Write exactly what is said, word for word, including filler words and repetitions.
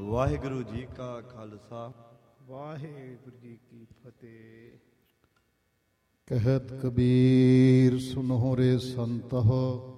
ਵਾਹਿਗੁਰੂ ਜੀ ਕਾ ਖਾਲਸਾ ਵਾਹਿਗੁਰੂ ਜੀ ਕੀ ਫਤਿਹ। ਕਹਿਤ ਕਬੀਰ ਸੁਨਹੁ ਰੇ ਸੰਤਹੁ